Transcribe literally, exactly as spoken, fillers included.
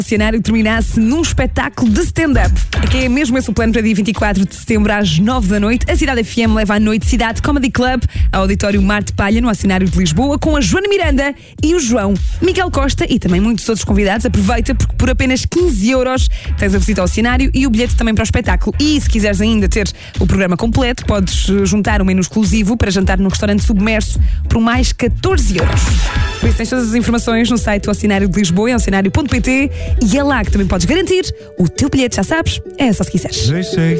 O cenário terminasse num espetáculo de stand-up. É que é mesmo esse o plano para dia vinte e quatro de setembro às nove da noite. A Cidade F M leva à noite Cidade Comedy Club ao Auditório Marte Palha, no Oceanário de Lisboa, com a Joana Miranda e o João Miguel Costa e também muitos outros convidados. Aproveita porque por apenas quinze euros tens a visita ao cenário e o bilhete também para o espetáculo. E se quiseres ainda ter o programa completo, podes juntar um menu exclusivo para jantar no restaurante Submerso por mais catorze euros. Por isso tens todas as informações no site do Oceanário de Lisboa, oceanário ponto pt, e é lá que também podes garantir o teu bilhete, já sabes, é só se quiseres.